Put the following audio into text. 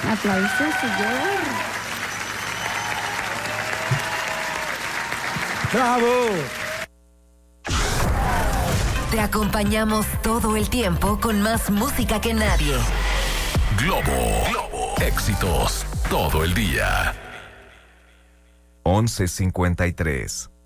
Aplausos, señor. ¡Bravo! Te acompañamos todo el tiempo con más música que nadie. Globo. Éxitos todo el día. 11:53.